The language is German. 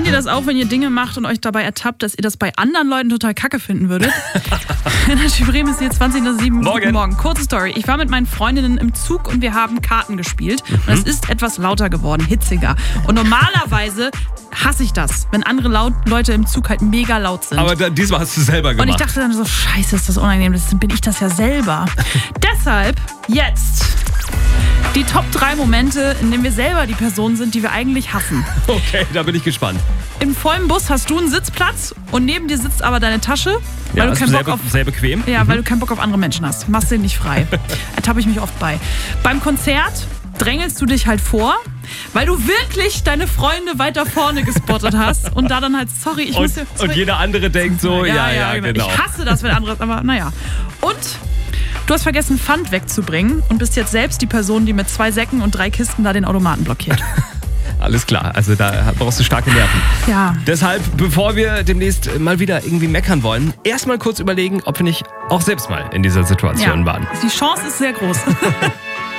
Kennt ihr das auch, wenn ihr Dinge macht und euch dabei ertappt, dass ihr das bei anderen Leuten total kacke finden würdet? Energy Bremen ist hier 20:07 Morgen. Kurze Story. Ich war mit meinen Freundinnen im Zug und wir haben Karten gespielt. Und es ist etwas lauter geworden, hitziger. Und normalerweise hasse ich das, wenn andere Leute im Zug halt mega laut sind. Aber diesmal hast du es selber gemacht. Und ich dachte dann so, scheiße, ist das unangenehm, das bin ich das ja selber. Deshalb jetzt die Top 3 Momente, in denen wir selber die Person sind, die wir eigentlich hassen. Okay, da bin ich gespannt. Im vollen Bus hast du einen Sitzplatz und neben dir sitzt aber deine Tasche, weil Ja, du keinen Bock auf sehr bequem. Ja, weil du keinen Bock auf andere Menschen hast. Machst den nicht frei. Ertappe ich mich oft bei. Beim Konzert drängelst du dich halt vor, weil du wirklich deine Freunde weiter vorne gespottet hast und da dann halt, sorry, ich muss hier... Und jeder andere denkt so, ja, genau. Ich hasse das, wenn andere, aber naja. Und du hast vergessen, Pfand wegzubringen und bist jetzt selbst die Person, die mit 2 Säcken und 3 Kisten da den Automaten blockiert. Alles klar, also da brauchst du starke Nerven. Ja. Deshalb, bevor wir demnächst mal wieder irgendwie meckern wollen, erstmal kurz überlegen, ob wir nicht auch selbst mal in dieser Situation waren. Die Chance ist sehr groß.